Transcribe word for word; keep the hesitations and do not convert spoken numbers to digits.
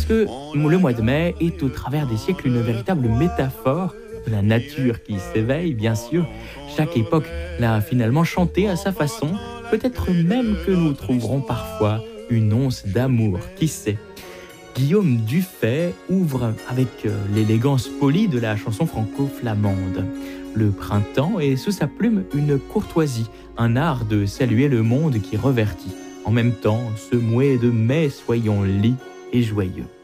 que le mois de mai est au travers des siècles une véritable métaphore de la nature qui s'éveille, bien sûr. Chaque époque l'a finalement chanté à sa façon, peut-être même que nous trouverons parfois une once d'amour, qui sait. Guillaume Dufay ouvre avec euh, l'élégance polie de la chanson franco-flamande. Le printemps est sous sa plume une courtoisie, un art de saluer le monde qui revertit. En même temps, ce mouet de mai, soyons lits et joyeux.